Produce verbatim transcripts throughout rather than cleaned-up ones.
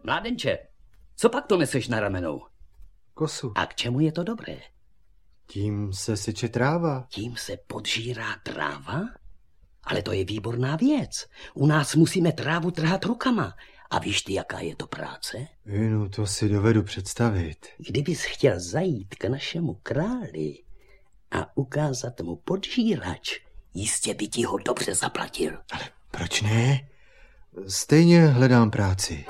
Mládenče, co pak to neseš na ramenou? Kosu. A k čemu je to dobré? Tím se seče tráva. Tím se podžírá tráva? Ale to je výborná věc. U nás musíme trávu trhat rukama. A víš ty, jaká je to práce? No, to si dovedu představit. Kdybys chtěl zajít k našemu králi a ukázat mu podžírač, jistě by ti ho dobře zaplatil. Ale proč ne? Stejně hledám práci.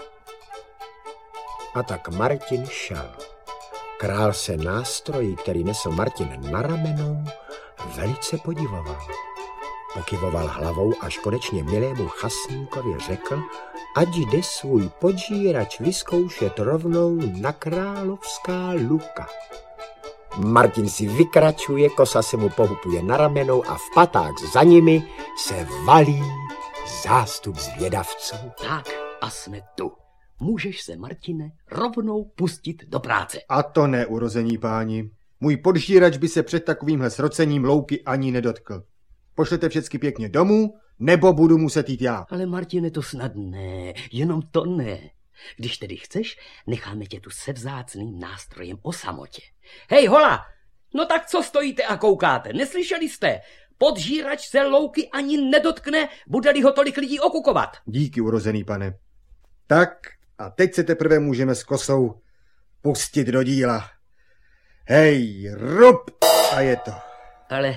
A tak Martin šel. Král se nástroji, který nesl Martin na ramenou, velice podivoval. Pokyvoval hlavou, až konečně milému chasníkovi řekl, ať jde svůj podžírač vyzkoušet rovnou na královská luka. Martin si vykračuje, kosa se mu pohupuje na ramenou a v paták za nimi se valí zástup zvědavců. Tak a jsme tu. Můžeš se, Martine, rovnou pustit do práce. A to ne, urození páni. Můj podžírač by se před takovýmhle srocením louky ani nedotkl. Pošlete všecky pěkně domů, nebo budu muset jít já. Ale Martine, to snad ne, jenom to ne. Když tedy chceš, necháme tě tu se vzácným nástrojem o samotě. Hej, hola, no tak co stojíte a koukáte? Neslyšeli jste? Podžírač se louky ani nedotkne, bude-li ho tolik lidí okukovat. Díky, urozený pane. Tak a teď se teprve můžeme s kosou pustit do díla. Hej, rup! A je to. Ale,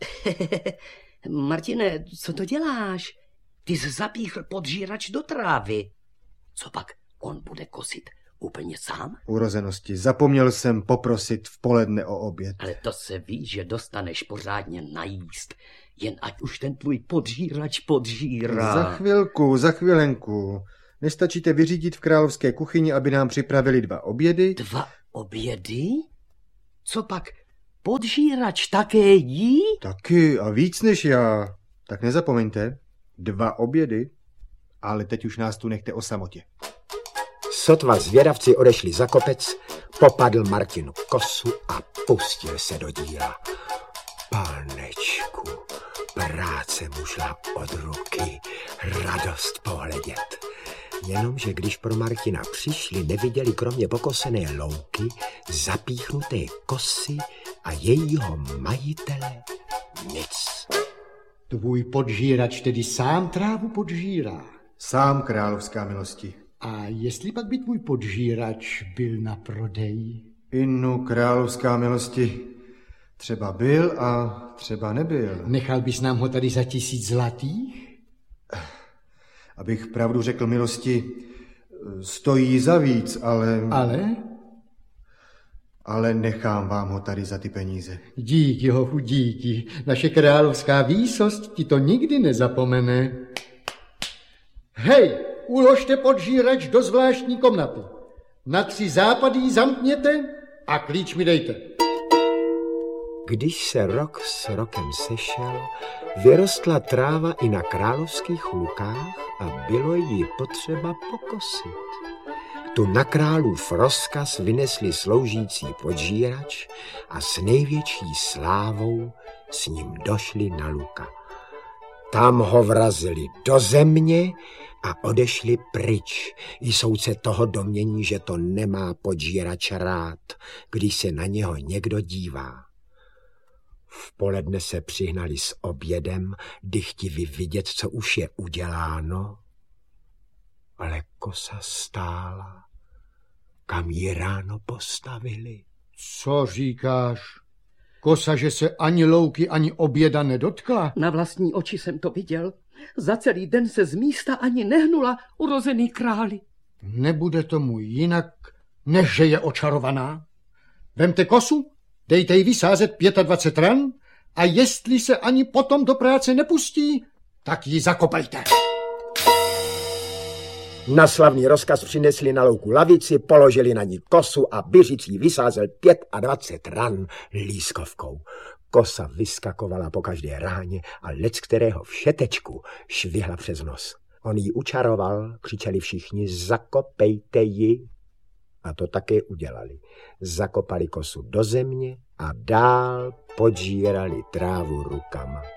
Martine, co to děláš? Ty jsi zapíchl podžírač do trávy. Co pak on bude kosit úplně sám? Urozenosti, zapomněl jsem poprosit v poledne o oběd. Ale to se ví, že dostaneš pořádně najíst. Jen ať už ten tvůj podžírač podžírá. Za chvilku, za chvilenku. Nestačíte vyřídit v královské kuchyni, aby nám připravili dva obědy? Dva obědy? Co pak podžírač také jí? Taky a víc než já. Tak nezapomeňte, dva obědy, ale teď už nás tu nechte o samotě. Sotva zvědavci odešli za kopec, popadl Martinu kosu a pustil se do díla. Panečku, práce mu šla od ruky, radost pohledět. Jenomže když pro Martina přišli, neviděli kromě pokosené louky, zapíchnuté kosy a jejího majitele nic. Tvůj podžírač tedy sám trávu podžírá. Sám, královská milosti. A jestli pak by tvůj podžírač byl na prodej? Inu, královská milosti, třeba byl a třeba nebyl. Nechal bys nám ho tady za tisíc zlatých? Abych pravdu řekl, milosti, stojí za víc, ale... Ale? Ale nechám vám ho tady za ty peníze. Díky, hochu, díky. Naše královská výsost ti to nikdy nezapomene. Hej, uložte podžírač do zvláštní komnaty. Na tři západy ji zamkněte a klíč mi dejte. Když se rok s rokem sešel, vyrostla tráva i na královských lukách a bylo jí potřeba pokosit. Tu na králův rozkaz vynesli sloužící podžírač a s největší slávou s ním došli na luka. Tam ho vrazili do země a odešli pryč. Jsou se toho domnění, že to nemá podžírač rád, když se na něho někdo dívá. V poledne se přihnali s obědem, dychtivi vidět, co už je uděláno, ale kosa stála, kam ji ráno postavili. Co říkáš? Kosa, že se ani louky, ani oběda nedotkla? Na vlastní oči jsem to viděl. Za celý den se z místa ani nehnula, urozený králi. Nebude tomu jinak, než že je očarovaná. Vemte kosu, dejte jí vysázet dvacet pět ran a jestli se ani potom do práce nepustí, tak ji zakopejte. Na slavný rozkaz přinesli na louku lavici, položili na ní kosu a Byřic jí vysázel dvacet pět ran lískovkou. Kosa vyskakovala po každé ráně a lec kterého všetečku švihla přes nos. On ji učaroval, křičeli všichni, zakopejte ji. A to také udělali. Zakopali kosu do země a dál podžírali trávu rukama.